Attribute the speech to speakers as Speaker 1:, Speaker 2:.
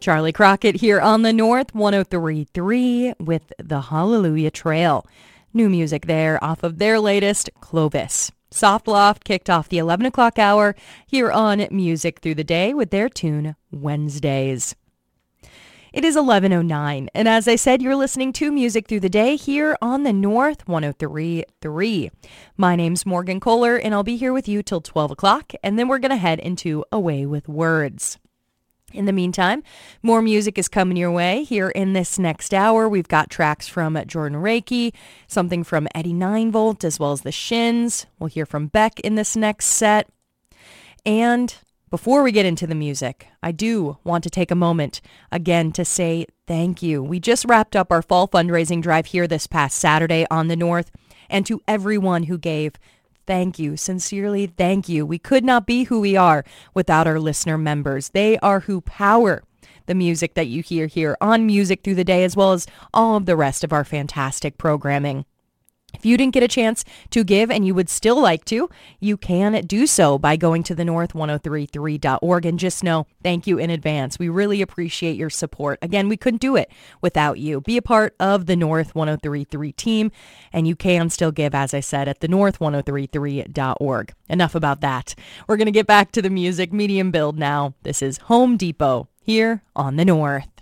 Speaker 1: Charlie Crockett here on the North 103.3 with the Hallelujah Trail. New music there off of their latest, Clovis. Soft Loft kicked off the 11 o'clock hour here on Music Through the Day with their tune, Wednesdays. It is 11:09, and as I said, you're listening to Music Through the Day here on the North 103.3. My name's Morgan Kohler, and I'll be here with you till 12 o'clock, and then we're going to head into Away with Words. In the meantime, more music is coming your way here in this next hour. We've got tracks from Jordan Reiki, something from Eddie 9V, as well as the Shins. We'll hear from Beck in this next set. And before we get into the music, I do want to take a moment again to say thank you. We just wrapped up our fall fundraising drive here this past Saturday on the North, and to everyone who gave, thank you. Sincerely, thank you. We could not be who we are without our listener members. They are who power the music that you hear here on Music Through the Day, as well as all of the rest of our fantastic programming. If you didn't get a chance to give and you would still like to, you can do so by going to thenorth1033.org, and just know, thank you in advance. We really appreciate your support. Again, we couldn't do it without you. Be a part of the North 1033 team, and you can still give, as I said, at thenorth1033.org. Enough about that. We're going to get back to the music, medium build now. This is Home Depot here on the North.